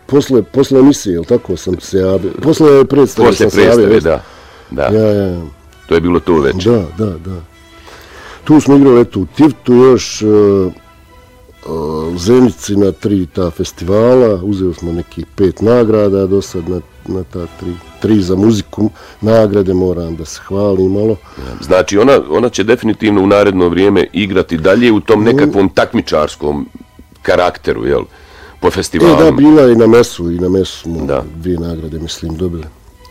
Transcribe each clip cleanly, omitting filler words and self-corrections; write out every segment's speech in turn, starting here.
posle emisije, jel tako sam se javio? Posle predstave sam se javio. Posle predstave, da. Ja. To je bilo to večer. Da. Tu smo igrali u Tivtu još u Zenici na 3 ta festivala, uzeli smo nekih 5 nagrada do sad na ta 3 za muziku nagrade, moram da se hvalim malo. Znači ona će definitivno u naredno vrijeme igrati dalje u tom nekakvom takmičarskom karakteru, jel? Po festivalu. Da, bila je i na mesu smo 2 nagrade, mislim, dobili.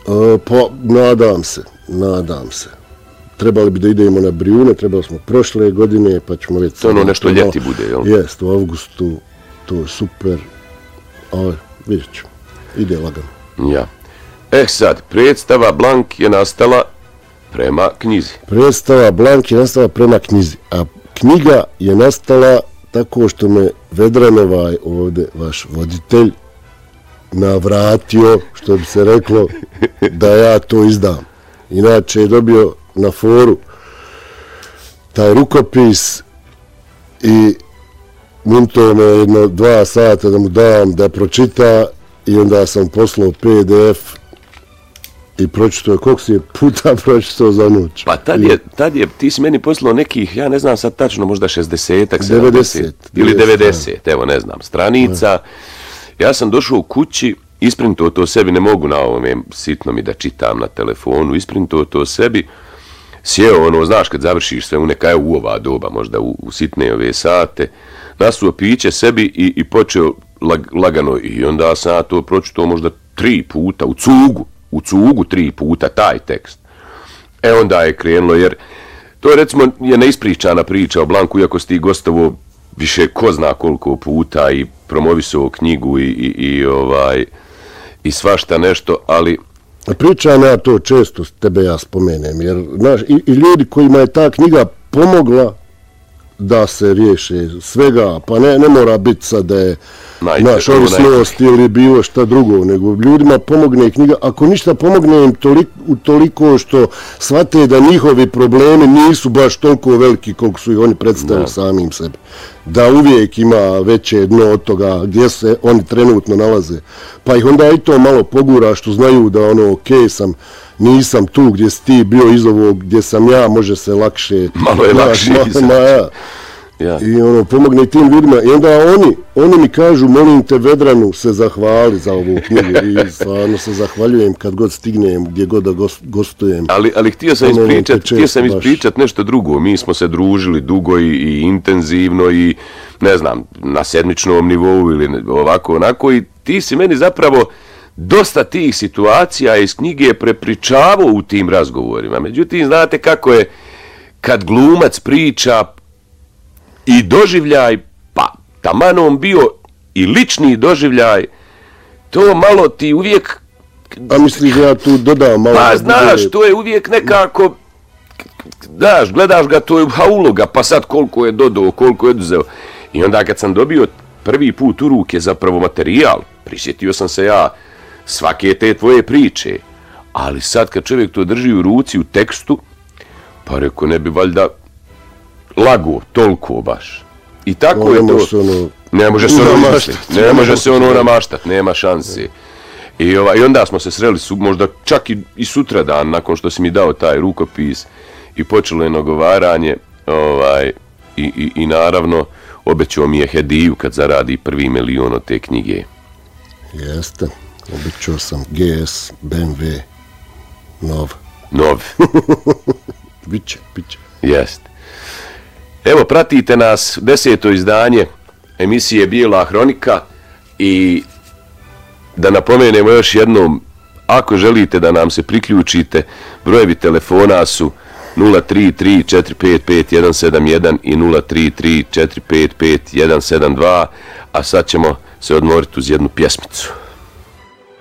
Nadam se. Trebali bi da idemo na Brijune, trebali smo prošle godine, pa ćemo već... To nešto ljeti bude, jel? Jest, u avgustu, to je super, ali vidjet ćemo, ide lagano. Ja. Sad, predstava Blank je nastala prema knjizi. Predstava Blank je nastala prema knjizi, a knjiga je nastala tako što me Vedran ovdje, vaš voditelj, navratio, što bi se reklo, da ja to izdam. Inače je dobio na foru taj rukopis i minto me 2 sata da mu dam da pročita i onda sam poslao PDF i pročitao, koliko si je puta pročitao za noć. Pa tad je, ti si meni poslao nekih, ja ne znam sad tačno, možda 60-ak, 90 ili 90, evo ne znam, stranica. Ja sam došao u kući, isprintao to sebi, ne mogu na ovome sitno mi da čitam na telefonu, isprintao to sebi, sjeo znaš kad završiš sve u neka u ova doba, možda u sitne ove sate, nasuo piće sebi i počeo lagano i onda sam ja to pročitao možda 3 puta, u cugu 3 puta taj tekst. Onda je krenulo, jer to je recimo je neispričana priča o Blanku, iako si ti gostovo više ko zna koliko puta i promovisao knjigu i svašta nešto, ali... Pričam ja to često, tebe ja spomenem, jer znaš, i ljudi kojima je ta knjiga pomogla da se riješe svega, pa ne mora biti sad da je naš ovisnost ili bilo šta drugo, nego ljudima pomogne knjiga, ako ništa pomogne im toliko što shvate da njihovi problemi nisu baš toliko veliki koliko su ih oni predstavili samim sebi. Da uvijek ima veće dno od toga gdje se oni trenutno nalaze. Pa ih onda i to malo pogura što znaju da nisam tu gdje si ti bio iz ovog, gdje sam ja, može se lakše... Malo je lakše I pomogne tim ljudima. I onda oni mi kažu, molim te Vedranu se zahvali za ovu knjigu i stvarno se zahvaljujem kad god stignem, gdje god da gostujem. Ali htio sam ispričat nešto drugo. Mi smo se družili dugo i intenzivno i ne znam, na sedmičnom nivou ili ovako onako i ti si meni zapravo dosta tih situacija iz knjige prepričavao u tim razgovorima. Međutim, znate kako je kad glumac priča i doživljaj, pa taman on bio i lični doživljaj, to malo ti uvijek... A misliš ja tu dodam malo... Pa znaš, to je uvijek nekako... Znaš, gledaš ga, to je uloga, pa sad koliko je dodao, koliko je oduzeo. I onda kad sam dobio prvi put u ruke zapravo materijal, prisjetio sam se ja svake te tvoje priče, ali sad kad čovjek to drži u ruci u tekstu, pa reko ne bi valjda lago toliko baš. I tako je to. Ne može se ono namaštat, nema šanse. I onda smo se sreli, možda čak i sutra dan, nakon što si mi dao taj rukopis i počelo je nagovaranje i naravno obećao mi je hediju kad zaradi 1 milion od te knjige. Jeste, obećao sam GS, BMW, nov. Biće. Jeste. Evo, pratite nas, 10. izdanje emisije Bijela hronika i da napomenemo još jednom, ako želite da nam se priključite, brojevi telefona su 033 455 171 i 033 455 172, a sad ćemo se odmoriti uz jednu pjesmicu.